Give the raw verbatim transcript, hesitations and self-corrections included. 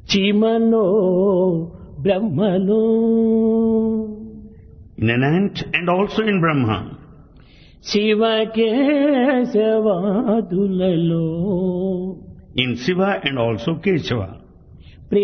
చీమలో బ్రహ్మలో in an ant and also in Brahma, శివకేశవాదులలో in Shiva and also Keshava.